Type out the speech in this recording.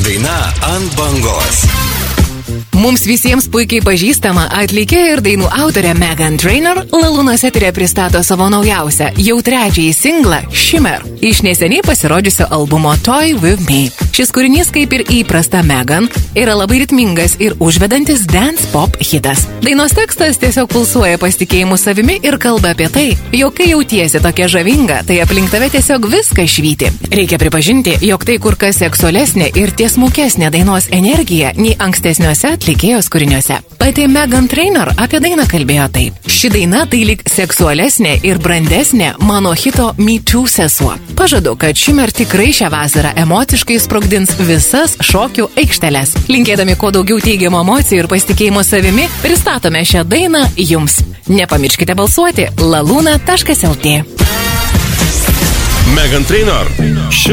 daina ant bangos. Mums visiems puikiai pažįstama atlikėja ir dainų autorė Meghan Trainor Lalūnos eteryje pristato savo naujausią, jau trečiąjį singlą Shimmer iš neseniai pasirodžiusio albumo Toy With Me. Šis kūrinys, kaip ir įprasta Meghan, yra labai ritmingas ir užvedantis dance pop hitas. Dainos tekstas tiesiog pulsuoja pasitikėjimu savimi ir kalba apie tai, jog kai jautiesi tokia žavinga, tai aplink tave tiesiog viską švyti. Reikia pripažinti, jog tai kur kas seksualesnė ir tiesmukesnė dainos energija nei ankstesniuose atlikėjos kūriniuose. Pati Meghan Trainor apie dainą kalbėjo taip. Ši daina tai lyg seksualesnė ir brandesnė mano hito Me Too sesuo. Pažadu, kad Shimmer tikrai šią vasarą emociškai sprogdins visas šokių aikšteles. Linkėdami kuo daugiau teigiamų emocijų ir pasitikėjimo savimi, pristatome šią dainą jums. Nepamirškite balsuoti laluna.lt. Meghan Trainor.